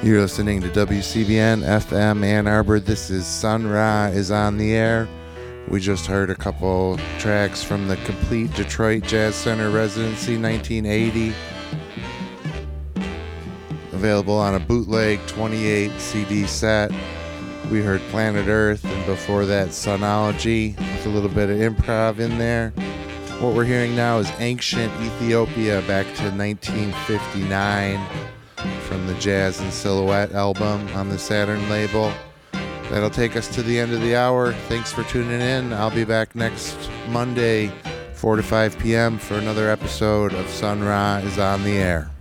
You're listening to WCBN FM Ann Arbor. This is Sun Ra is on the air. We just heard a couple tracks from the Complete Detroit Jazz Center Residency 1980. Available on a bootleg 28 CD set. We heard Planet Earth, and before that Sunology with a little bit of improv in there. What we're hearing now is Ancient Ethiopia back to 1959 from the Jazz and Silhouette album on the Saturn label. That'll take us to the end of the hour. Thanks for tuning in. I'll be back next Monday, 4 to 5 p.m. for another episode of Sun Ra is on the air.